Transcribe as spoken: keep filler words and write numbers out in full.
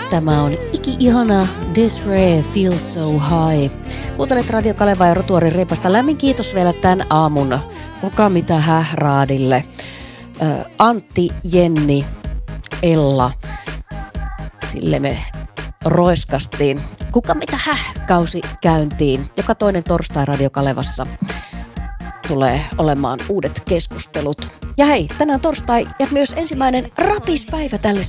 Tämä on iki-ihana Desiree Feels So High. Kuuntelet Radio Kaleva ja Rotuarin reipasta. Lämmin kiitos vielä tämän aamun Kuka mitä häh raadille. Antti, Jenni, Ella. Sille me roiskastiin Kuka mitä häh kausi käyntiin. Joka toinen torstai Radio Kalevassa tulee olemaan uudet keskustelut. Ja hei, tänään torstai ja myös ensimmäinen rapispäivä tälle